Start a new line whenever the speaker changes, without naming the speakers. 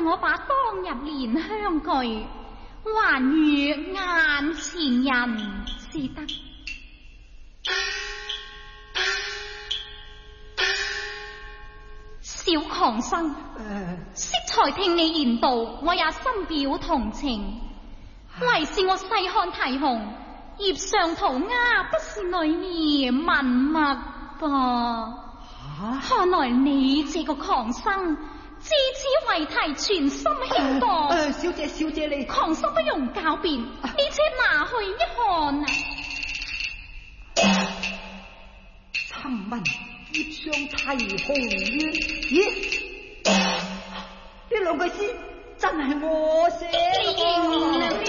我把當日蓮香具還與眼前人是得。小狂生，適才聽你言道，我也深表同情。唯是我細看題紅，葉上塗鴉不是裏面文墨噃。看來你這個狂生，自此為題全心輕薄。
小姐你
狂生不容狡辯，你且拿去一看啊！
參文葉上題紅曰：咦，呢兩句詩真係我寫。
你認啦？